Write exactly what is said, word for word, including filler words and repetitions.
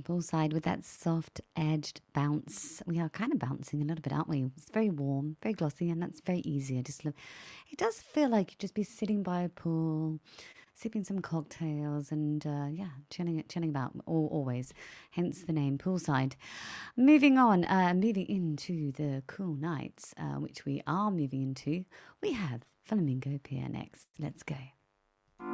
Poolside with that soft edged bounce. We are kind of bouncing a little bit, aren't we? It's very warm, very glossy, and that's very easy. I just love it. Does feel like you'd just be sitting by a pool, sipping some cocktails, and uh, yeah, chilling chilling about all, always. Hence the name Poolside. Moving on, uh, moving into the cool nights, uh, which we are moving into. We have Flamingo Pier next. Let's go.